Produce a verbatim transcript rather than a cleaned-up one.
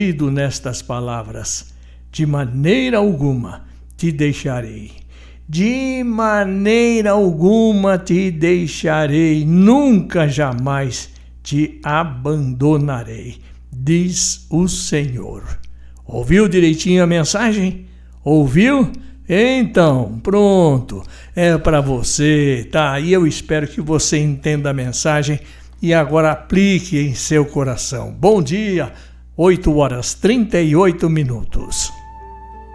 nestas palavras: de maneira alguma te deixarei. De maneira alguma te deixarei, nunca jamais te abandonarei, diz o Senhor. Ouviu direitinho a mensagem? Ouviu? Então, pronto, é para você, tá? E eu espero que você entenda a mensagem e agora aplique em seu coração. Bom dia, oito horas e trinta e oito minutos.